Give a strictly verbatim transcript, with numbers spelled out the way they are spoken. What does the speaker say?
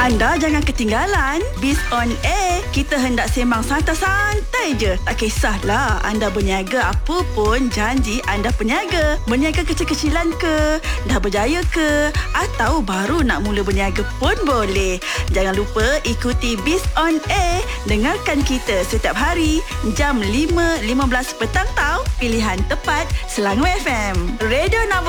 Anda jangan ketinggalan Biz on Air. Kita hendak sembang santai-santai je. Tak kisahlah anda berniaga apa pun, janji anda peniaga. Berniaga kecil-kecilan ke, dah berjaya ke, atau baru nak mula berniaga pun boleh. Jangan lupa ikuti Biz on Air. Dengarkan kita setiap hari jam lima lima belas petang tau. Pilihan tepat Selangor F M. Radio Nabo